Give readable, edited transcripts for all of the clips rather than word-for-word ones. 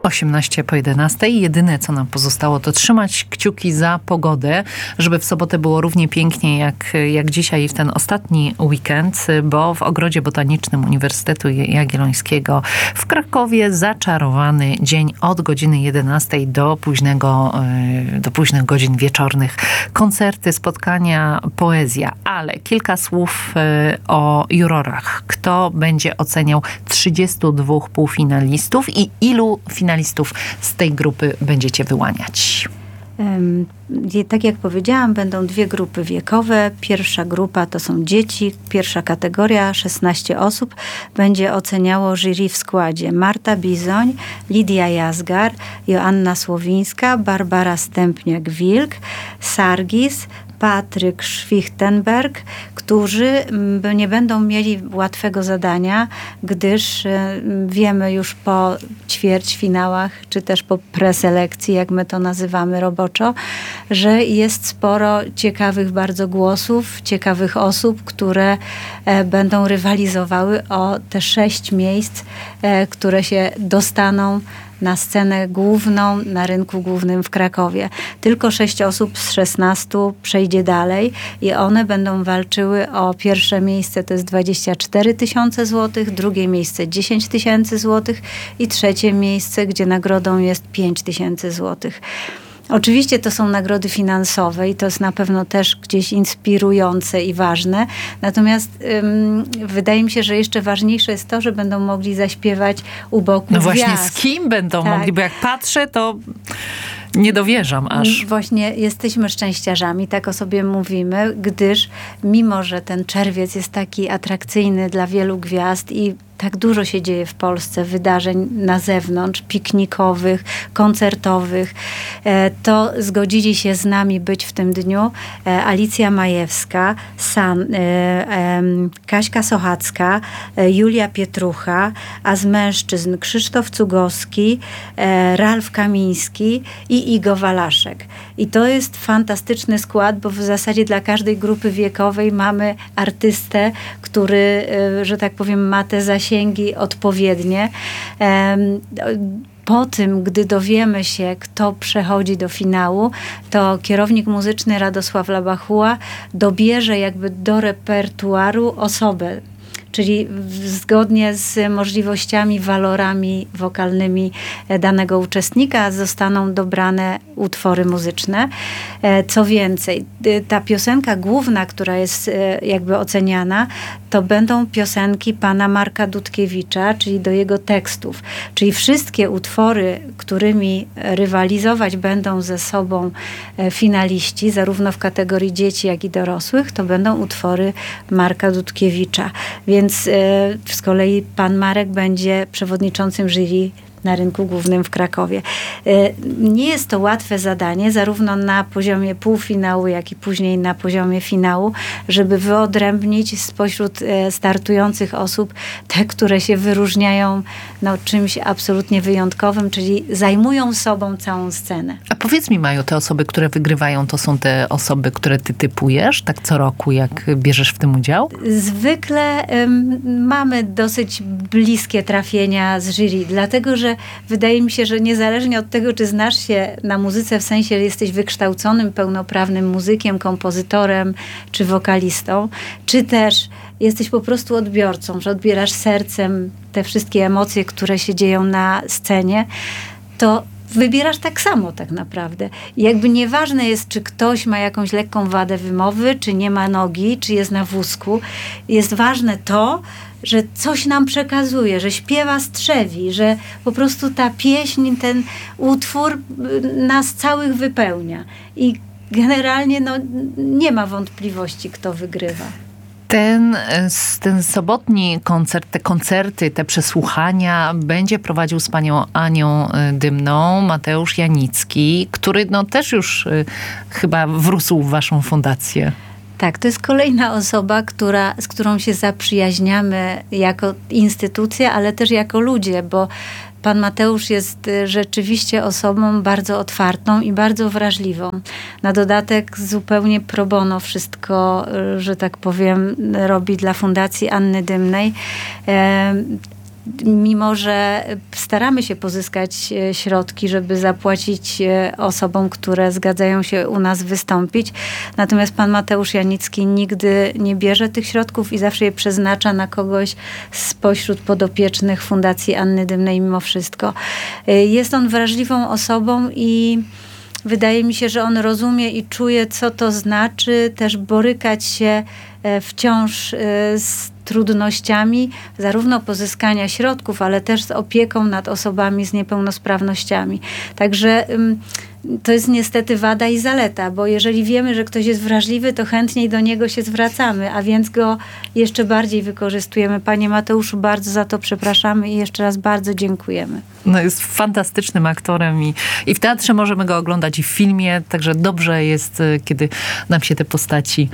18 po 11. Jedyne, co nam pozostało, to trzymać kciuki za pogodę, żeby w sobotę było równie pięknie jak dzisiaj w ten ostatni weekend, bo w Ogrodzie Botanicznym Uniwersytetu Jagiellońskiego w Krakowie zaczarowany dzień od godziny 11 do późnych godzin wieczornych. Koncerty, spotkania, poezja, ale kilka słów o jurorach. Kto będzie oceniał 32 półfinalistów i ilu finalistów z tej grupy będziecie wyłaniać? Tak jak powiedziałam, będą dwie grupy wiekowe. Pierwsza grupa to są dzieci. Pierwsza kategoria, 16 osób, będzie oceniało jury w składzie Marta Bizoń, Lidia Jazgar, Joanna Słowińska, Barbara Stępniak-Wilk, Sargis, Patryk Schwichtenberg, którzy nie będą mieli łatwego zadania, gdyż wiemy już po ćwierćfinałach, czy też po preselekcji, jak my to nazywamy roboczo, że jest sporo ciekawych bardzo głosów, ciekawych osób, które będą rywalizowały o te 6 miejsc, które się dostaną na scenę główną, na rynku głównym w Krakowie. Tylko 6 osób z 16 przejdzie dalej i one będą walczyły o pierwsze miejsce, to jest 24 000 złotych, drugie miejsce 10 000 złotych i trzecie miejsce, gdzie nagrodą jest 5 000 złotych. Oczywiście to są nagrody finansowe i to jest na pewno też gdzieś inspirujące i ważne. Natomiast wydaje mi się, że jeszcze ważniejsze jest to, że będą mogli zaśpiewać u boku No właśnie, gwiazd. z kim będą mogli? Bo jak patrzę, to nie dowierzam aż. Właśnie jesteśmy szczęściarzami, tak o sobie mówimy, gdyż mimo, że ten czerwiec jest taki atrakcyjny dla wielu gwiazd i tak dużo się dzieje w Polsce, wydarzeń na zewnątrz, piknikowych, koncertowych, to zgodzili się z nami być w tym dniu Alicja Majewska, Kaśka Sochacka, Julia Pietrucha, a z mężczyzn Krzysztof Cugowski, Ralf Kamiński i Igo Walaszek. I to jest fantastyczny skład, bo w zasadzie dla każdej grupy wiekowej mamy artystę, który, że tak powiem, ma te zasięgi odpowiednie. Po tym, gdy dowiemy się, kto przechodzi do finału, to kierownik muzyczny Radosław Labachuła dobierze jakby do repertuaru osobę. Czyli zgodnie z możliwościami, walorami wokalnymi danego uczestnika zostaną dobrane utwory muzyczne. Co więcej, ta piosenka główna, która jest jakby oceniana, to będą piosenki pana Marka Dudkiewicza, czyli do jego tekstów. Czyli wszystkie utwory, którymi rywalizować będą ze sobą finaliści, zarówno w kategorii dzieci, jak i dorosłych, to będą utwory Marka Dudkiewicza. Więc z kolei pan Marek będzie przewodniczącym jury na rynku głównym w Krakowie. Nie jest to łatwe zadanie, zarówno na poziomie półfinału, jak i później na poziomie finału, żeby wyodrębnić spośród startujących osób te, które się wyróżniają czymś absolutnie wyjątkowym, czyli zajmują sobą całą scenę. A powiedz mi, Maju, te osoby, które wygrywają, to są te osoby, które ty typujesz, tak co roku, jak bierzesz w tym udział? Zwykle mamy dosyć bliskie trafienia z jury, dlatego, że wydaje mi się, że niezależnie od tego, czy znasz się na muzyce, w sensie, że jesteś wykształconym, pełnoprawnym muzykiem, kompozytorem czy wokalistą, czy też jesteś po prostu odbiorcą, że odbierasz sercem te wszystkie emocje, które się dzieją na scenie, to wybierasz tak samo tak naprawdę. I jakby nieważne jest, czy ktoś ma jakąś lekką wadę wymowy, czy nie ma nogi, czy jest na wózku. Jest ważne to, że coś nam przekazuje, że śpiewa, strzewi, że po prostu ta pieśń, ten utwór nas całych wypełnia. I generalnie nie ma wątpliwości, kto wygrywa. Ten sobotni koncert, te koncerty, te przesłuchania będzie prowadził z panią Anią Dymną Mateusz Janicki, który też już chyba wrósł w waszą fundację. Tak, to jest kolejna osoba, z którą się zaprzyjaźniamy jako instytucja, ale też jako ludzie, bo pan Mateusz jest rzeczywiście osobą bardzo otwartą i bardzo wrażliwą. Na dodatek zupełnie pro bono wszystko, że tak powiem, robi dla Fundacji Anny Dymnej. mimo że staramy się pozyskać środki, żeby zapłacić osobom, które zgadzają się u nas wystąpić. Natomiast pan Mateusz Janicki nigdy nie bierze tych środków i zawsze je przeznacza na kogoś spośród podopiecznych Fundacji Anny Dymnej mimo wszystko. Jest on wrażliwą osobą i wydaje mi się, że on rozumie i czuje, co to znaczy też borykać się wciąż z trudnościami zarówno pozyskania środków, ale też z opieką nad osobami z niepełnosprawnościami. Także to jest niestety wada i zaleta, bo jeżeli wiemy, że ktoś jest wrażliwy, to chętniej do niego się zwracamy, a więc go jeszcze bardziej wykorzystujemy. Panie Mateuszu, bardzo za to przepraszamy i jeszcze raz bardzo dziękujemy. No jest fantastycznym aktorem i w teatrze możemy go oglądać i w filmie, także dobrze jest, kiedy nam się te postaci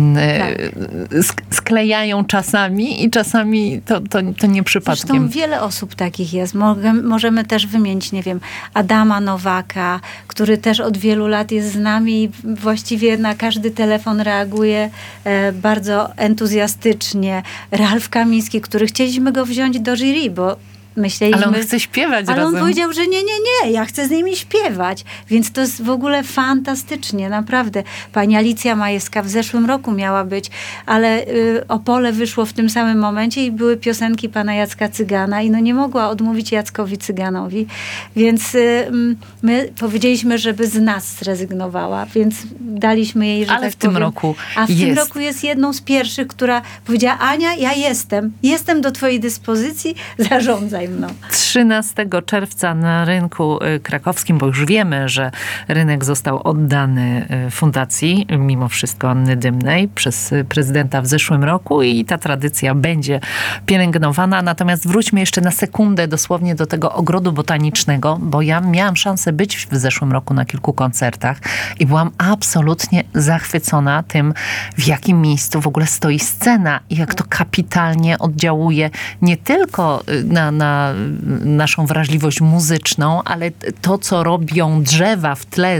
sklejają czasami i czasami to nie przypadkiem. Zresztą wiele osób takich jest. Możemy też wymienić, nie wiem, Adama Nowaka, który też od wielu lat jest z nami i właściwie na każdy telefon reaguje bardzo entuzjastycznie. Ralf Kamiński, który chcieliśmy go wziąć do jury, bo myśleliśmy... Ale on chce śpiewać ale razem. on powiedział, że nie, ja chcę z nimi śpiewać. Więc to jest w ogóle fantastycznie, naprawdę. Pani Alicja Majewska w zeszłym roku miała być, ale Opole wyszło w tym samym momencie i były piosenki pana Jacka Cygana i nie mogła odmówić Jackowi Cyganowi. Więc my powiedzieliśmy, żeby z nas zrezygnowała, więc daliśmy jej, że ale tak w tym powiem. roku A w tym roku jest jedną z pierwszych, która powiedziała: Ania, ja jestem do twojej dyspozycji, zarządzaj mną. 13 czerwca na rynku krakowskim, bo już wiemy, że rynek został oddany fundacji, mimo wszystko Anny Dymnej, przez prezydenta w zeszłym roku i ta tradycja będzie pielęgnowana. Natomiast wróćmy jeszcze na sekundę dosłownie do tego ogrodu botanicznego, bo ja miałam szansę być w zeszłym roku na kilku koncertach i byłam absolutnie zachwycona tym, w jakim miejscu w ogóle stoi scena i jak to kapitalnie oddziałuje nie tylko na naszą wrażliwość muzyczną, ale to, co robią drzewa w tle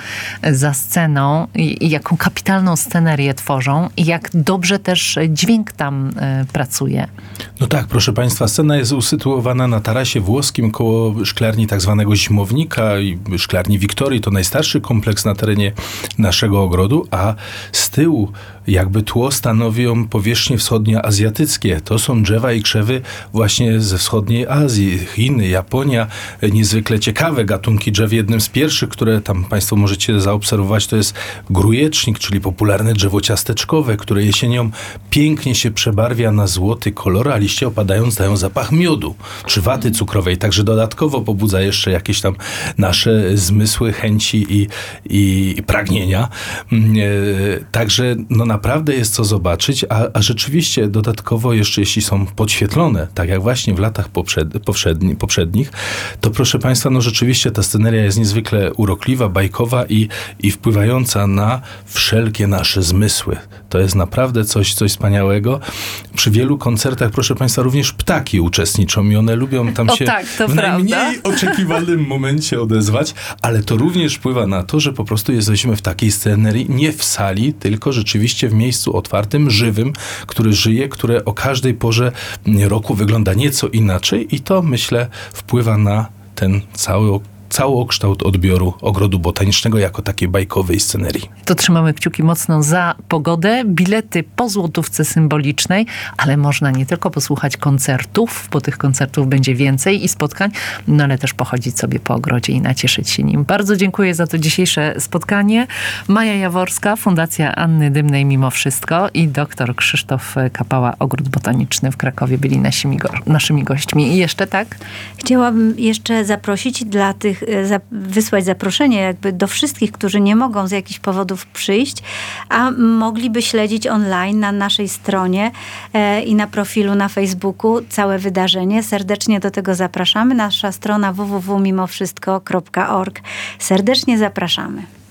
za sceną i jaką kapitalną scenerię tworzą i jak dobrze też dźwięk tam pracuje. No tak, proszę Państwa, scena jest usytuowana na tarasie włoskim koło szklarni tak zwanego Zimownika i szklarni Wiktorii. To najstarszy kompleks na terenie naszego ogrodu, a z tyłu jakby tło stanowią powierzchnie wschodnioazjatyckie. To są drzewa i krzewy właśnie ze wschodniej Azji, Chiny, Japonia. Niezwykle ciekawe gatunki drzew. Jednym z pierwszych, które tam Państwo możecie zaobserwować, to jest grujecznik, czyli popularne drzewo ciasteczkowe, które jesienią pięknie się przebarwia na złoty kolor, a liście opadając dają zapach miodu czy waty cukrowej. Także dodatkowo pobudza jeszcze jakieś tam nasze zmysły, chęci i pragnienia. Także naprawdę jest co zobaczyć, a rzeczywiście dodatkowo jeszcze jeśli są podświetlone, tak jak właśnie w latach poprzednich, to proszę Państwa, rzeczywiście ta sceneria jest niezwykle urokliwa, bajkowa i wpływająca na wszelkie nasze zmysły. To jest naprawdę coś wspaniałego. Przy wielu koncertach, proszę Państwa, również ptaki uczestniczą i one lubią tam się w najmniej oczekiwanym momencie odezwać, ale to również wpływa na to, że po prostu jesteśmy w takiej scenerii, nie w sali, tylko rzeczywiście w miejscu otwartym, żywym, który żyje, które o każdej porze roku wygląda nieco inaczej i to, myślę, wpływa na ten całokształt odbioru ogrodu botanicznego jako takiej bajkowej scenerii. To trzymamy kciuki mocno za pogodę. Bilety po złotówce symbolicznej, ale można nie tylko posłuchać koncertów, bo tych koncertów będzie więcej i spotkań, ale też pochodzić sobie po ogrodzie i nacieszyć się nim. Bardzo dziękuję za to dzisiejsze spotkanie. Maja Jaworska, Fundacja Anny Dymnej mimo wszystko i dr Krzysztof Kapała, Ogród Botaniczny w Krakowie byli naszymi gośćmi. I jeszcze tak? Chciałabym jeszcze zaprosić wysłać zaproszenie jakby do wszystkich, którzy nie mogą z jakichś powodów przyjść, a mogliby śledzić online na naszej stronie i na profilu na Facebooku całe wydarzenie. Serdecznie do tego zapraszamy. Nasza strona www.mimowszystko.org. Serdecznie zapraszamy.